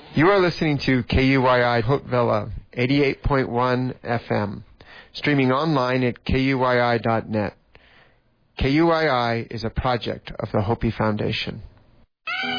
You are listening to KUYI Hopevilla, 88.1 FM, streaming online at KUYI.net. KUYI is a project of the Hopi Foundation.